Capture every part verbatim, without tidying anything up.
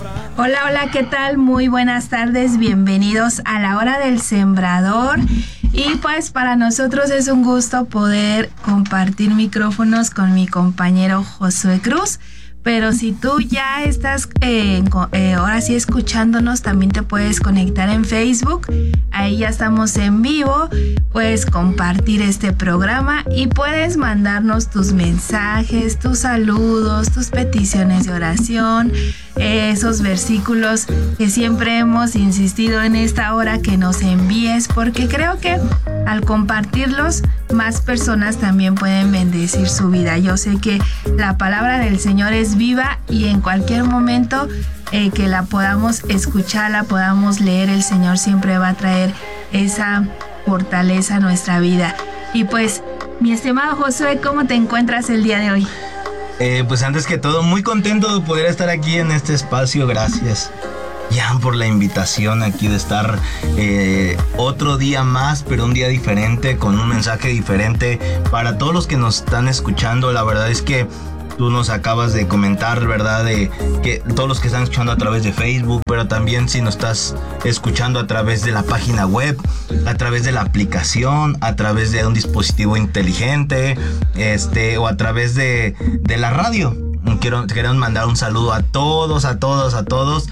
Hola, hola, ¿qué tal? Muy buenas tardes, bienvenidos a la hora del sembrador. Y pues para nosotros es un gusto poder compartir micrófonos con mi compañero Josué Cruz. Pero si tú ya estás eh, eh, ahora sí escuchándonos, también te puedes conectar en Facebook. Ahí ya estamos en vivo. Puedes compartir este programa y puedes mandarnos tus mensajes, tus saludos, tus peticiones de oración, eh, esos versículos que siempre hemos insistido en esta hora que nos envíes, porque creo que al compartirlos, más personas también pueden bendecir su vida. Yo sé que la palabra del Señor es viva y en cualquier momento eh, que la podamos escuchar, la podamos leer, el Señor siempre va a traer esa fortaleza a nuestra vida. Y pues, mi estimado Josué, ¿cómo te encuentras el día de hoy? Eh, pues antes que todo, muy contento de poder estar aquí en este espacio. Gracias, Jan, por la invitación aquí de estar eh, otro día más, pero un día diferente, con un mensaje diferente para todos los que nos están escuchando. La verdad es que tú nos acabas de comentar, ¿verdad? De que todos los que están escuchando a través de Facebook, pero también si nos estás escuchando a través de la página web, a través de la aplicación, a través de un dispositivo inteligente, este, o a través de, de la radio. Quiero, queremos mandar un saludo a todos, a todos, a todos.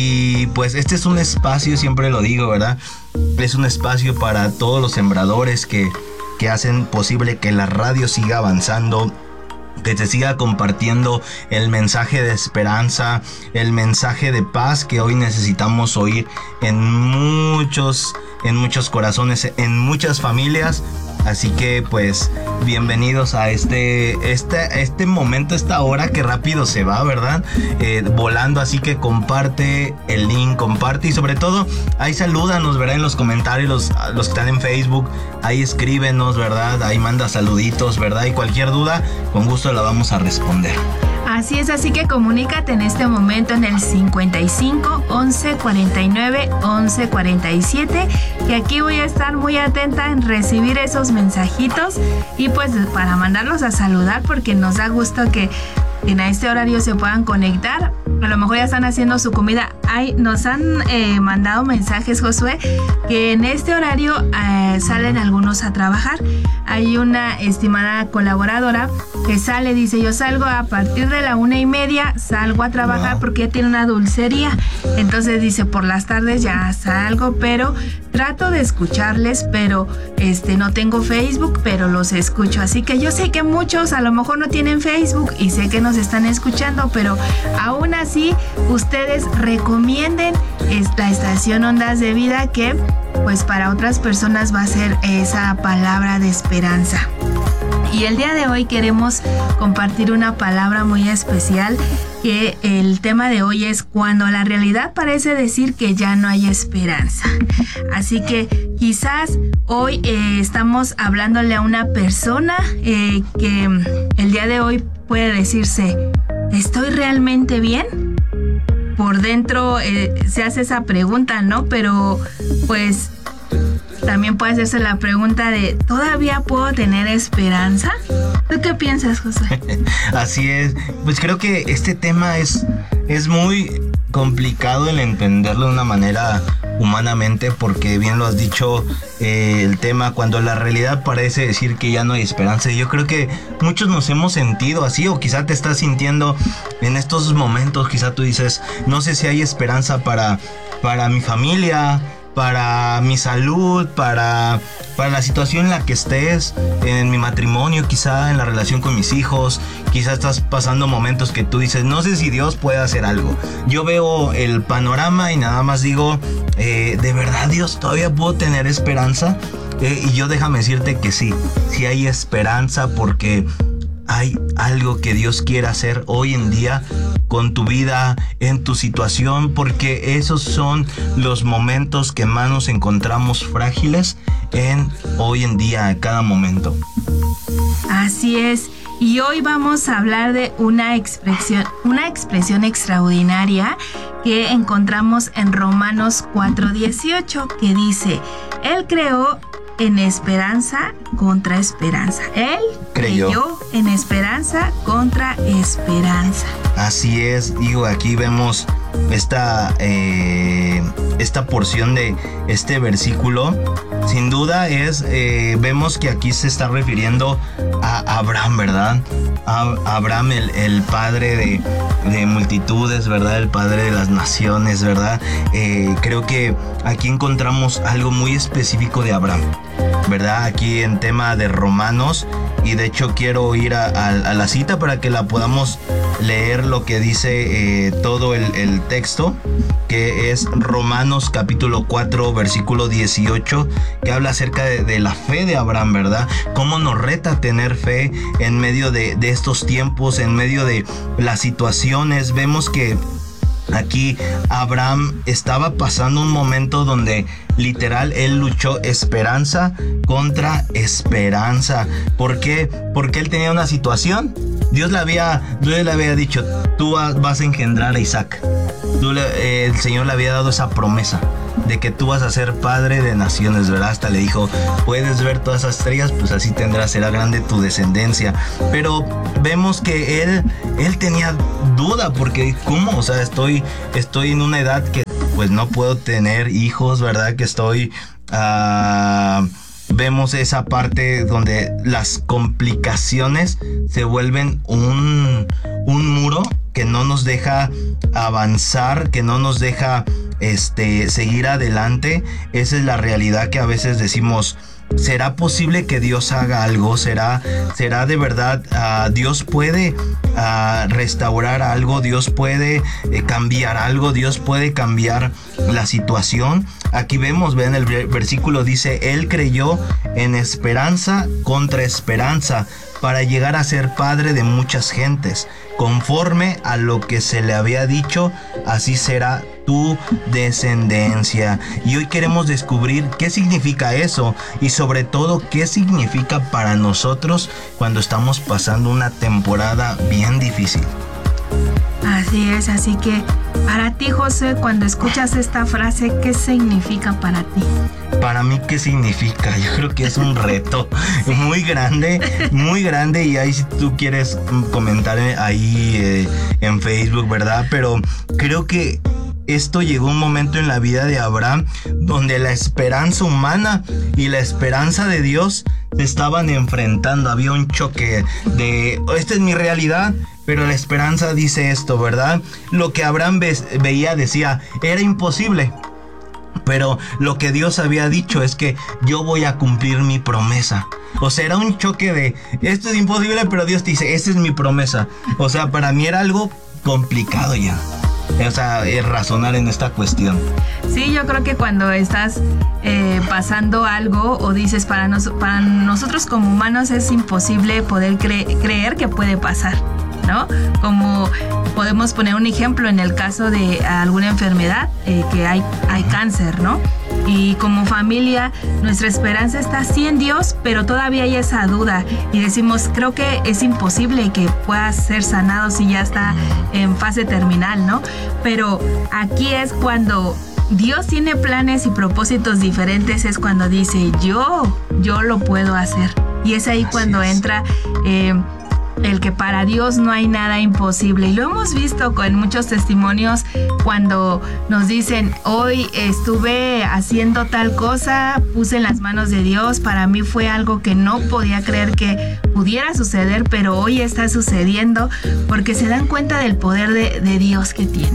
Y pues este es un espacio, siempre lo digo, ¿verdad? Es un espacio para todos los sembradores que, que hacen posible que la radio siga avanzando, que se siga compartiendo el mensaje de esperanza, el mensaje de paz que hoy necesitamos oír en muchos, en muchos corazones, en muchas familias. Así que pues bienvenidos a este, este, este momento, esta hora que rápido se va, ¿verdad? Eh, volando, así que comparte el link, comparte y sobre todo ahí salúdanos, ¿verdad? En los comentarios, los, los que están en Facebook, ahí escríbenos, ¿verdad? Ahí manda saluditos, ¿verdad? Y cualquier duda, con gusto la vamos a responder. Así es, así que comunícate en este momento en el cincuenta y cinco, once, cuarenta y nueve, once, cuarenta y siete, que aquí voy a estar muy atenta en recibir esos mensajitos y pues para mandarlos a saludar, porque nos da gusto que en este horario se puedan conectar. A lo mejor ya están haciendo su comida. Ay, nos han eh, mandado mensajes, Josué, que en este horario eh, salen algunos a trabajar. Hay una estimada colaboradora que sale, dice, yo salgo a partir de la una y media, salgo a trabajar wow. porque ella tiene una dulcería. Entonces dice, por las tardes ya salgo, pero trato de escucharles, pero este no tengo Facebook, pero los escucho. Así que yo sé que muchos a lo mejor no tienen Facebook y sé que nos están escuchando, pero aún así ustedes recomienden esta estación Ondas de Vida, que pues para otras personas va a ser esa palabra de esperanza. Y el día de hoy queremos compartir una palabra muy especial, que el tema de hoy es cuando la realidad parece decir que ya no hay esperanza. Así que quizás hoy eh, estamos hablándole a una persona eh, que el día de hoy puede decirse, ¿estoy realmente bien? Por dentro eh, se hace esa pregunta, ¿no? Pero pues también puede hacerse la pregunta de, ¿todavía puedo tener esperanza? ¿Tú qué piensas, José? Así es. Pues creo que este tema es, es muy complicado el entenderlo de una manera humanamente, porque bien lo has dicho, eh, el tema cuando la realidad parece decir que ya no hay esperanza. Yo creo que muchos nos hemos sentido así, o quizá te estás sintiendo en estos momentos. Quizá tú dices, no sé si hay esperanza para, para mi familia, para mi salud, para, para la situación en la que estés, en mi matrimonio, quizá en la relación con mis hijos. Quizá estás pasando momentos que tú dices, no sé si Dios puede hacer algo. Yo veo el panorama y nada más digo, eh, ¿de verdad, Dios, todavía puedo tener esperanza? Eh, y yo déjame decirte que sí, sí hay esperanza, porque hay algo que Dios quiere hacer hoy en día con tu vida, en tu situación, porque esos son los momentos que más nos encontramos frágiles en hoy en día, a cada momento. Así es. Y hoy vamos a hablar de una expresión, una expresión extraordinaria que encontramos en Romanos cuatro dieciocho, que dice, Él creó en esperanza contra esperanza. Él creyó, creyó en esperanza contra esperanza. Así es, digo, aquí vemos esta, eh, esta porción de este versículo. Sin duda es, eh, vemos que aquí se está refiriendo a Abraham, ¿verdad? A Abraham, el, el padre de, de multitudes, ¿verdad? El padre de las naciones, ¿verdad? Eh, creo que aquí encontramos algo muy específico de Abraham, ¿verdad? Aquí en tema de Romanos, y de hecho quiero ir a, a, a la cita para que la podamos leer, lo que dice eh, todo el, el texto, que es Romanos capítulo cuatro versículo dieciocho, que habla acerca de, de la fe de Abraham, ¿verdad? Cómo nos reta a tener fe en medio de, de estos tiempos, en medio de las situaciones. Vemos que aquí Abraham estaba pasando un momento donde literal él luchó esperanza contra esperanza. ¿Por qué? Porque él tenía una situación. Dios le había, Dios le había dicho, tú vas a engendrar a Isaac. Tú le, eh, el Señor le había dado esa promesa de que tú vas a ser padre de naciones, ¿verdad? Hasta le dijo, puedes ver todas esas estrellas, pues así tendrás, será grande tu descendencia. Pero vemos que él, él tenía duda, porque ¿cómo? O sea, estoy, estoy en una edad que pues no puedo tener hijos, ¿verdad? Que estoy... Uh, vemos esa parte donde las complicaciones se vuelven un, un muro que no nos deja avanzar, que no nos deja este, seguir adelante. Esa es la realidad, que a veces decimos, ¿será posible que Dios haga algo? ¿Será, será de verdad? Uh, Dios puede uh, restaurar algo, Dios puede eh, cambiar algo, Dios puede cambiar la situación. Aquí vemos, ven, el versículo dice, él creyó en esperanza contra esperanza para llegar a ser padre de muchas gentes. Conforme a lo que se le había dicho, así será tu descendencia. Y hoy queremos descubrir qué significa eso, y sobre todo qué significa para nosotros cuando estamos pasando una temporada bien difícil. Así es, así que para ti, José, cuando escuchas esta frase, ¿qué significa para ti? Para mí, ¿qué significa? Yo creo que es un reto sí. muy grande, muy grande, y ahí si tú quieres comentar ahí eh, en Facebook, ¿verdad? Pero creo que esto llegó un momento en la vida de Abraham donde la esperanza humana y la esperanza de Dios se estaban enfrentando. Había un choque de, esta es mi realidad, pero la esperanza dice esto, ¿verdad? Lo que Abraham ve, veía decía, era imposible. Pero lo que Dios había dicho es que yo voy a cumplir mi promesa. O sea, era un choque de, esto es imposible, pero Dios te dice, esta es mi promesa. O sea, para mí era algo complicado ya. O sea, es razonar en esta cuestión. Sí, yo creo que cuando estás eh, pasando algo o dices, para, nos, para nosotros como humanos es imposible poder cre- creer que puede pasar, ¿no? Como podemos poner un ejemplo en el caso de alguna enfermedad, eh, que hay, hay cáncer, ¿no? Y como familia, nuestra esperanza está sí en Dios, pero todavía hay esa duda. Y decimos, creo que es imposible que pueda ser sanado si ya está en fase terminal, ¿no? Pero aquí es cuando Dios tiene planes y propósitos diferentes, es cuando dice, yo, yo lo puedo hacer. Y es ahí Así cuando es. entra... Eh, el que para Dios no hay nada imposible. Y lo hemos visto con muchos testimonios cuando nos dicen, hoy estuve haciendo tal cosa, puse en las manos de Dios, para mí fue algo que no podía creer que pudiera suceder, pero hoy está sucediendo, porque se dan cuenta del poder de, de Dios que tiene.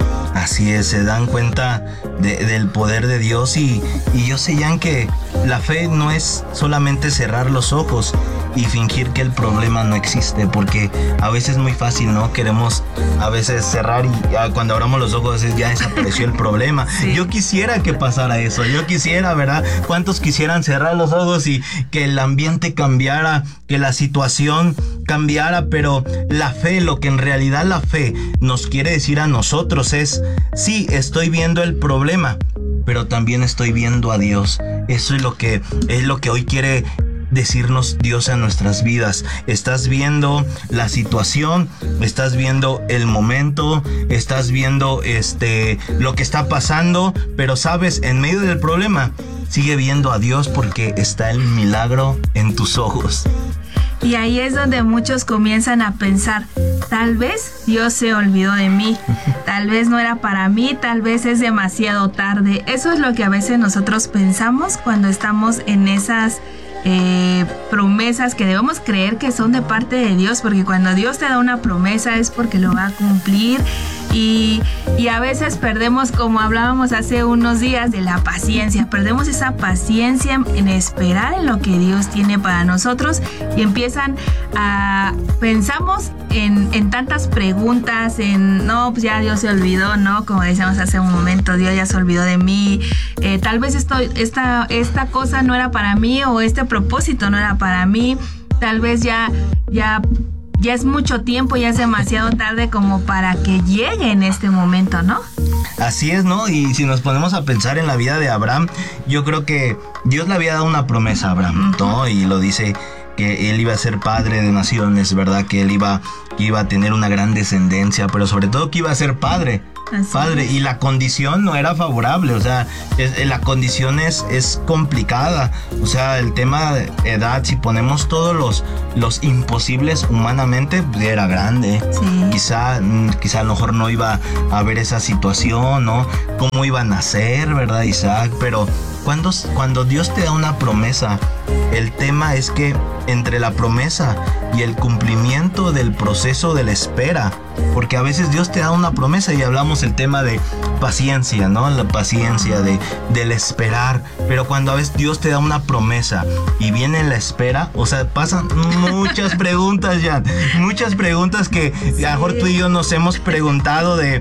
Así es, se dan cuenta de, del poder de Dios, y, y yo sé, Jan, que la fe no es solamente cerrar los ojos y fingir que el problema no existe, porque a veces es muy fácil, ¿no? Queremos a veces cerrar y ya cuando abramos los ojos ya desapareció el problema. Sí. Yo quisiera que pasara eso, yo quisiera, ¿verdad? ¿Cuántos quisieran cerrar los ojos y que el ambiente cambiara, que la situación cambiara? Pero la fe, lo que en realidad la fe nos quiere decir a nosotros es, sí, estoy viendo el problema, pero también estoy viendo a Dios. Eso es lo que, es lo que hoy quiere decirnos Dios en nuestras vidas. Estás viendo la situación, estás viendo el momento, estás viendo este lo que está pasando, pero sabes, en medio del problema sigue viendo a Dios, porque está el milagro en tus ojos. Y ahí es donde muchos comienzan a pensar, tal vez Dios se olvidó de mí, tal vez no era para mí, tal vez es demasiado tarde. Eso es lo que a veces nosotros pensamos cuando estamos en esas eh, promesas que debemos creer que son de parte de Dios, porque cuando Dios te da una promesa es porque lo va a cumplir. Y, y a veces perdemos, como hablábamos hace unos días, de la paciencia. Perdemos esa paciencia en esperar en lo que Dios tiene para nosotros y empiezan a... Pensamos en, en tantas preguntas, en no, pues ya Dios se olvidó, ¿no? Como decíamos hace un momento, Dios ya se olvidó de mí. Eh, tal vez esto, esta, esta cosa no era para mí, o este propósito no era para mí. Tal vez ya... ya Ya es mucho tiempo, ya es demasiado tarde como para que llegue en este momento, ¿no? Así es, ¿no? Y si nos ponemos a pensar en la vida de Abraham, yo creo que Dios le había dado una promesa a Abraham, ¿no? Uh-huh. Y lo dice que él iba a ser padre de naciones, ¿verdad? Que él iba, que iba a tener una gran descendencia, pero sobre todo que iba a ser padre. Así padre, es. Y la condición no era favorable, o sea, es, la condición es, es complicada, o sea, el tema de edad, si ponemos todos los, los imposibles humanamente, era grande, sí. quizá, quizá a lo mejor no iba a haber esa situación, ¿no? Cómo iba a nacer, ¿verdad, Isaac? Pero cuando, cuando Dios te da una promesa, el tema es que entre la promesa y el cumplimiento del proceso de la espera, porque a veces Dios te da una promesa y hablamos el tema de paciencia, ¿no? La paciencia de, del esperar, pero cuando a veces Dios te da una promesa y viene la espera, o sea, pasan muchas preguntas ya, muchas preguntas que a lo mejor tú y yo nos hemos preguntado de,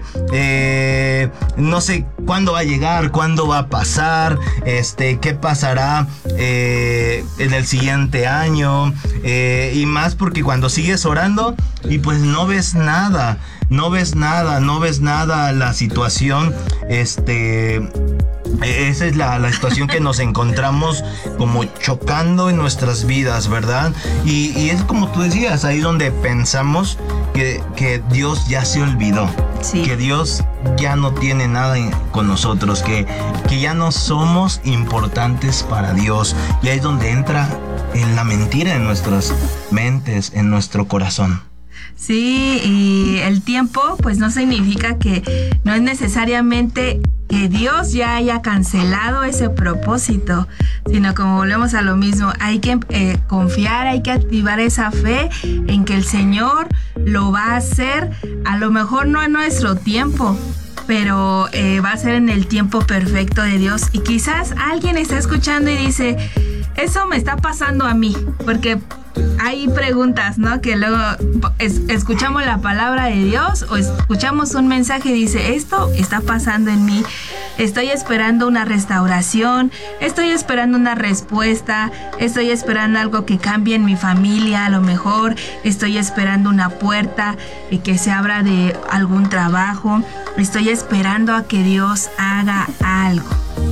eh, no sé, ¿cuándo va a llegar? ¿Cuándo va a pasar? Este, ¿qué pasará eh, en el siguiente año? Eh, y más porque cuando sigues orando y pues no ves nada, no ves nada, no ves nada, la situación, este... Esa es la, la situación que nos encontramos como chocando en nuestras vidas, ¿verdad? Y, y es como tú decías, ahí donde pensamos que, que Dios ya se olvidó, sí. que Dios ya no tiene nada con nosotros, que, que ya no somos importantes para Dios. Y ahí es donde entra en la mentira en nuestras mentes, en nuestro corazón. Sí, y el tiempo pues no significa que no es necesariamente que Dios ya haya cancelado ese propósito, sino como volvemos a lo mismo, hay que eh, confiar, hay que activar esa fe en que el Señor lo va a hacer, a lo mejor no en nuestro tiempo, pero eh, va a ser en el tiempo perfecto de Dios. Y quizás alguien está escuchando y dice, eso me está pasando a mí, porque hay preguntas, ¿no? Que luego es, escuchamos la palabra de Dios o escuchamos un mensaje y dice, esto está pasando en mí, estoy esperando una restauración, estoy esperando una respuesta, estoy esperando algo que cambie en mi familia, a lo mejor estoy esperando una puerta y que se abra de algún trabajo, estoy esperando a que Dios haga algo.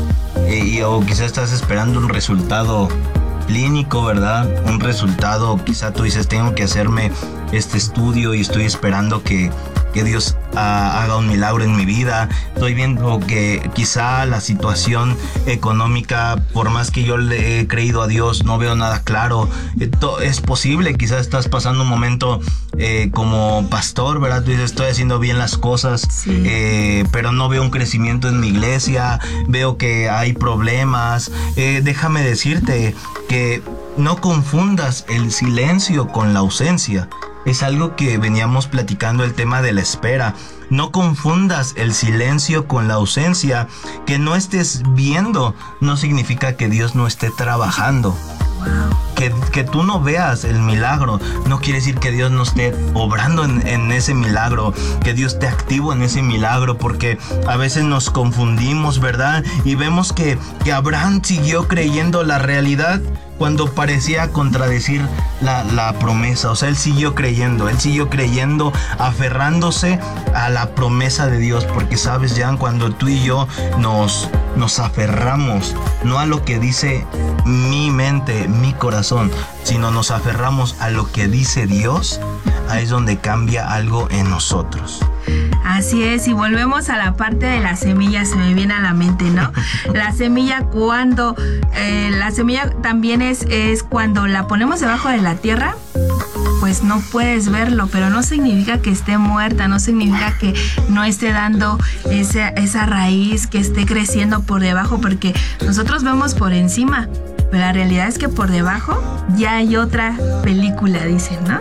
Y, o quizás estás esperando un resultado clínico, ¿verdad? Un resultado, quizá tú dices, tengo que hacerme este estudio y estoy esperando que, que Dios uh, haga un milagro en mi vida. Estoy viendo que quizá la situación económica, por más que yo le he creído a Dios, no veo nada claro. Es posible, quizás estás pasando un momento eh, como pastor, ¿verdad? Tú dices, estoy haciendo bien las cosas, sí. eh, pero no veo un crecimiento en mi iglesia, veo que hay problemas. Eh, déjame decirte que no confundas el silencio con la ausencia. Es algo que veníamos platicando, el tema de la espera. No confundas el silencio con la ausencia. Que no estés viendo no significa que Dios no esté trabajando. Wow. Que, que tú no veas el milagro no quiere decir que Dios no esté obrando en, en ese milagro, que Dios esté activo en ese milagro, porque a veces nos confundimos, ¿verdad? Y vemos que, que Abraham siguió creyendo la realidad cuando parecía contradecir la, la promesa. O sea, él siguió creyendo, él siguió creyendo, aferrándose a la promesa de Dios, porque sabes, Jan, cuando tú y yo nos, nos aferramos, no a lo que dice mi mente, mi corazón, sino nos aferramos a lo que dice Dios, ahí es donde cambia algo en nosotros. Así es, y volvemos a la parte de la semilla, se me viene a la mente, ¿no? La semilla cuando, eh, la semilla también es, es cuando la ponemos debajo de la tierra, pues no puedes verlo, pero no significa que esté muerta, no significa que no esté dando esa, esa raíz, que esté creciendo por debajo, porque nosotros vemos por encima, pero la realidad es que por debajo ya hay otra película, dicen, ¿no?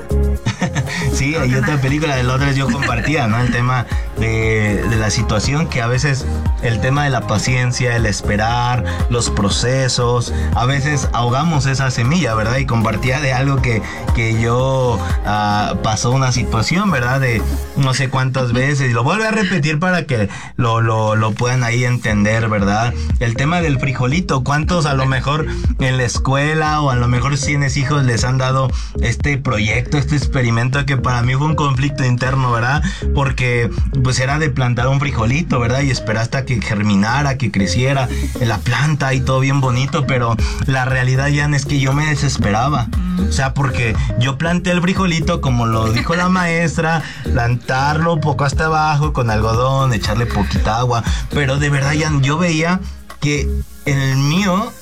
Sí, hay otra película, de la otra yo compartía, ¿no? El tema de, de la situación, que a veces el tema de la paciencia, el esperar, los procesos, a veces ahogamos esa semilla, ¿verdad? Y compartía de algo que, que yo uh, pasó una situación, ¿verdad? De no sé cuántas veces, y lo vuelvo a repetir para que lo, lo, lo puedan ahí entender, ¿verdad? El tema del frijolito, ¿cuántos a lo mejor en la escuela o a lo mejor si tienes hijos les han dado este proyecto, este experimento que para mí fue un conflicto interno, ¿verdad? Porque pues era de plantar un frijolito, ¿verdad? Y esperar hasta que germinara, que creciera en la planta y todo bien bonito, pero la realidad ya es que yo me desesperaba. O sea, porque yo planté el frijolito, como lo dijo la maestra, plantarlo poco hasta abajo con algodón, echarle poquita agua, pero de verdad ya yo veía que el mío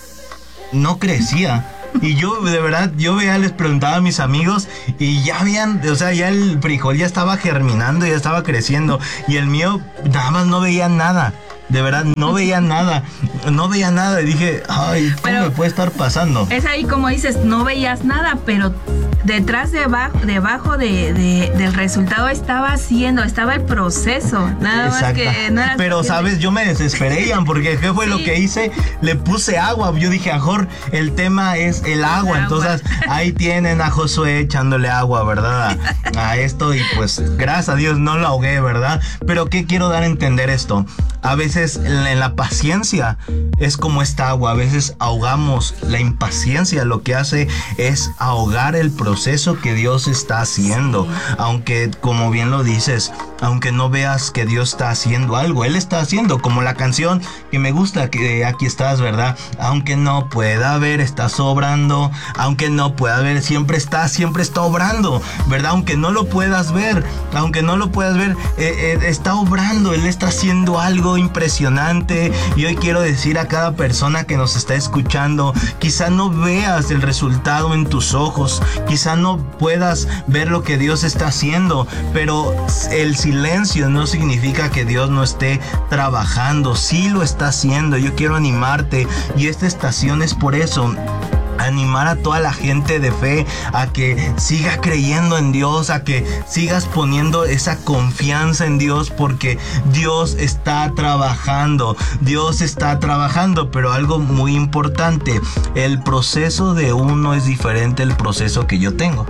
no crecía. Y yo, de verdad, yo veía, les preguntaba a mis amigos y ya habían, o sea, ya el frijol ya estaba germinando, ya estaba creciendo. Y el mío, nada más no veía nada. De verdad, no veía nada. No veía nada. Y dije, ay, ¿cómo pero me puede estar pasando? Es ahí como dices, no veías nada, pero detrás, debajo, debajo de, de, del resultado estaba haciendo, estaba el proceso. Nada Exacto. más que no era Pero, suficiente. ¿Sabes? Yo me desesperé, Ian, porque ¿qué fue sí. lo que hice? Le puse agua. Yo dije, mejor el tema es el agua. El Entonces, agua. Ahí tienen a Josué echándole agua, ¿verdad? A, a esto. Y pues, gracias a Dios, no lo ahogué, ¿verdad? Pero, ¿qué quiero dar a entender esto? A veces en la paciencia es como esta agua, a veces ahogamos la impaciencia, lo que hace es ahogar el proceso que Dios está haciendo. Sí. Aunque, como bien lo dices, aunque no veas que Dios está haciendo algo, Él está haciendo, como la canción que me gusta, que aquí estás, ¿verdad? Aunque no pueda ver, estás obrando, aunque no pueda ver, siempre está, siempre está obrando, ¿verdad? Aunque no lo puedas ver, aunque no lo puedas ver, eh, eh, está obrando, Él está haciendo algo impresionante. Y hoy quiero decir a cada persona que nos está escuchando, quizá no veas el resultado en tus ojos, quizá no puedas ver lo que Dios está haciendo, pero el silencio no significa que Dios no esté trabajando, sí lo está haciendo. Yo quiero animarte, y esta estación es por eso, animar a toda la gente de fe a que siga creyendo en Dios, a que sigas poniendo esa confianza en Dios, porque Dios está trabajando, Dios está trabajando. Pero algo muy importante, el proceso de uno es diferente al proceso que yo tengo.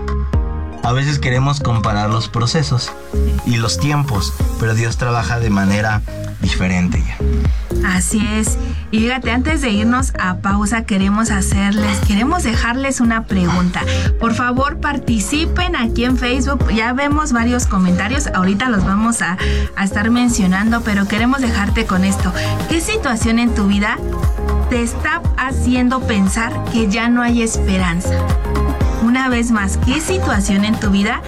A veces queremos comparar los procesos y los tiempos, pero Dios trabaja de manera diferente ya. Así es. Y fíjate, antes de irnos a pausa, queremos hacerles, queremos dejarles una pregunta. Por favor, participen aquí en Facebook. Ya vemos varios comentarios, ahorita los vamos a, a estar mencionando, pero queremos dejarte con esto. ¿Qué situación en tu vida te está haciendo pensar que ya no hay esperanza? Una vez más, ¿qué situación en tu vida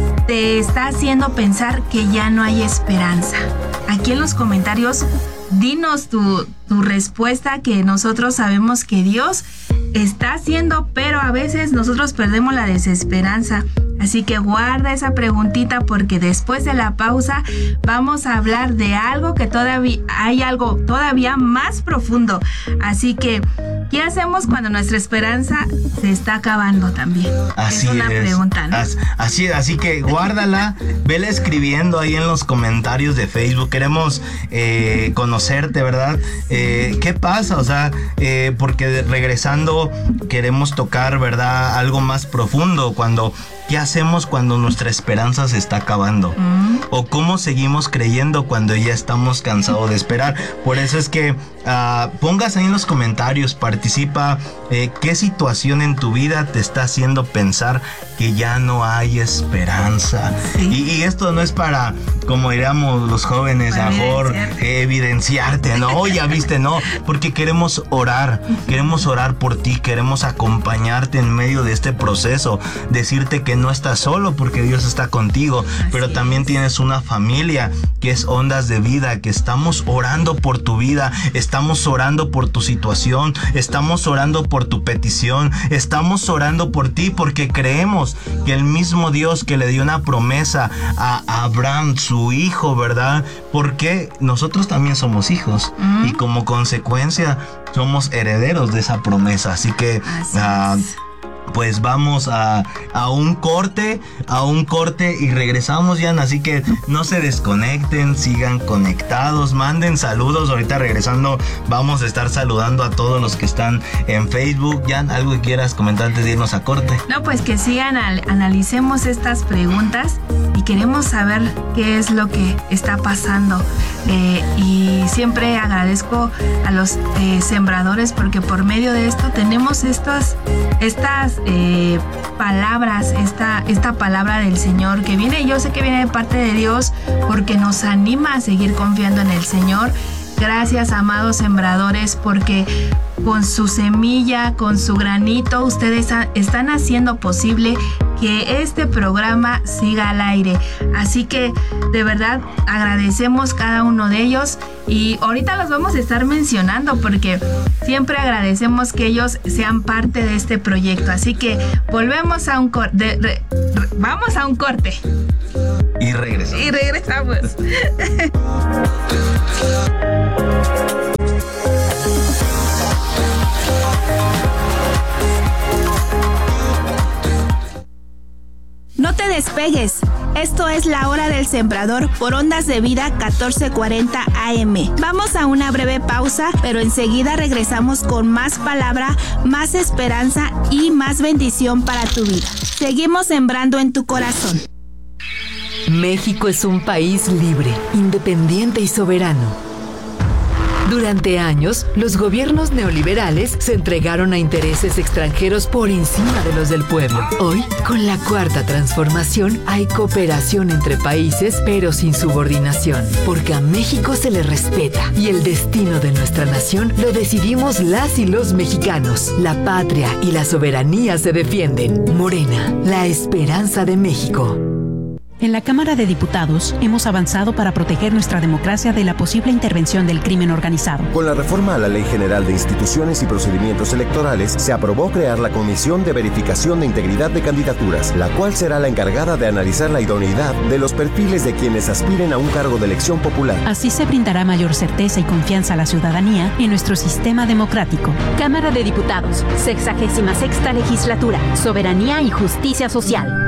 te está haciendo pensar que ya no hay esperanza? Aquí en los comentarios, dinos tu, tu respuesta, que nosotros sabemos que Dios está haciendo, pero a veces nosotros perdemos la desesperanza. Así que guarda esa preguntita, porque después de la pausa vamos a hablar de algo que todavía hay algo todavía más profundo. Así que, ¿qué hacemos cuando nuestra esperanza se está acabando también? Así es una es. pregunta, ¿no? Así, así, así que guárdala, vela escribiendo ahí en los comentarios de Facebook. Queremos eh, conocerte, ¿verdad? Eh, ¿Qué pasa? O sea, eh, porque regresando queremos tocar, ¿verdad? Algo más profundo. Cuando ¿Qué hacemos cuando nuestra esperanza se está acabando? Mm. ¿O cómo seguimos creyendo cuando ya estamos cansados de esperar? Por eso es que uh, pongas ahí en los comentarios, participa, eh, qué situación en tu vida te está haciendo pensar que ya no hay esperanza. Sí. Y, y esto no es para, como diríamos los jóvenes, para mejor evidenciarte. evidenciarte, ¿no? Ya viste, no, porque queremos orar, queremos orar por ti, queremos acompañarte en medio de este proceso, decirte que no estás solo porque Dios está contigo, Así pero también es. Tienes una familia que es Ondas de Vida, que estamos orando por tu vida, estamos orando por tu situación, estamos orando por tu petición, estamos orando por ti porque creemos que el mismo Dios que le dio una promesa a Abraham, su hijo, ¿verdad? Porque nosotros también somos hijos mm. y como consecuencia somos herederos de esa promesa. Así que uh, pues vamos a, a un corte, a un corte y regresamos, Jan. Así que no se desconecten, sigan conectados, manden saludos. Ahorita regresando vamos a estar saludando a todos los que están en Facebook. Jan, ¿algo que quieras comentar antes de irnos a corte? No, pues que sigan, al, analicemos estas preguntas y queremos saber qué es lo que está pasando. Eh, y siempre agradezco a los eh, sembradores porque por medio de esto tenemos estas, estas eh, palabras, esta, esta palabra del Señor que viene, yo sé que viene de parte de Dios porque nos anima a seguir confiando en el Señor. Gracias, amados sembradores, porque con su semilla, con su granito, ustedes a, están haciendo posible que este programa siga al aire. Así que de verdad agradecemos cada uno de ellos y ahorita los vamos a estar mencionando porque siempre agradecemos que ellos sean parte de este proyecto. Así que volvemos a un corte. Re, re, vamos a un corte. Y regresamos. Y regresamos. No te despegues. Esto es La Hora del Sembrador por Ondas de Vida catorce cuarenta A M. Vamos a una breve pausa, pero enseguida regresamos con más palabra, más esperanza y más bendición para tu vida. Seguimos sembrando en tu corazón. México es un país libre, independiente y soberano. Durante años, los gobiernos neoliberales se entregaron a intereses extranjeros por encima de los del pueblo. Hoy, con la Cuarta Transformación, hay cooperación entre países, pero sin subordinación, porque a México se le respeta y el destino de nuestra nación lo decidimos las y los mexicanos. La patria y la soberanía se defienden. Morena, la esperanza de México. En la Cámara de Diputados hemos avanzado para proteger nuestra democracia de la posible intervención del crimen organizado. Con la reforma a la Ley General de Instituciones y Procedimientos Electorales, se aprobó crear la Comisión de Verificación de Integridad de Candidaturas, la cual será la encargada de analizar la idoneidad de los perfiles de quienes aspiren a un cargo de elección popular. Así se brindará mayor certeza y confianza a la ciudadanía en nuestro sistema democrático. Cámara de Diputados, sexagésima sexta legislatura, Soberanía y Justicia Social.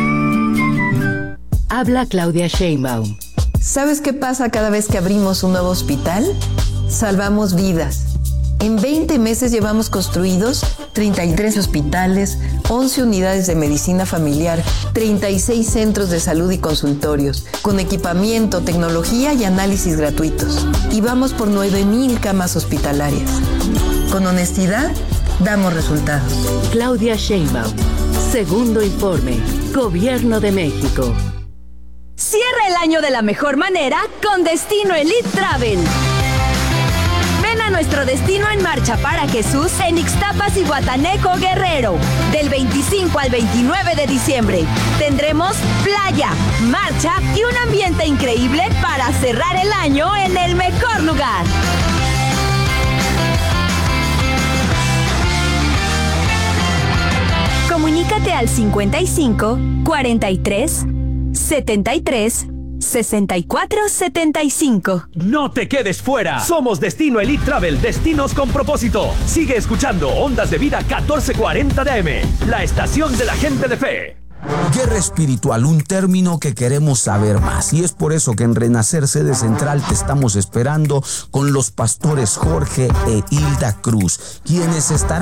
Habla Claudia Sheinbaum. ¿Sabes qué pasa cada vez que abrimos un nuevo hospital? Salvamos vidas. En veinte meses llevamos construidos treinta y tres hospitales, once unidades de medicina familiar, treinta y seis centros de salud y consultorios, con equipamiento, tecnología y análisis gratuitos. Y vamos por nueve mil camas hospitalarias. Con honestidad, damos resultados. Claudia Sheinbaum. Segundo informe. Gobierno de México. Cierra el año de la mejor manera con Destino Elite Travel. Ven a nuestro Destino en Marcha para Jesús en Ixtapas y Guatanejo, Guerrero. Del veinticinco al veintinueve de diciembre. Tendremos playa, marcha y un ambiente increíble para cerrar el año en el mejor lugar. Comunícate al cincuenta y cinco, cuarenta y tres, setenta y tres, sesenta y cuatro, setenta y cinco. No te quedes fuera. Somos Destino Elite Travel, destinos con propósito. Sigue escuchando Ondas de Vida catorce cuarenta de A M, la estación de la gente de fe. Guerra espiritual, un término que queremos saber más, y es por eso que en Renacer Sede Central te estamos esperando con los pastores Jorge e Hilda Cruz, quienes estarán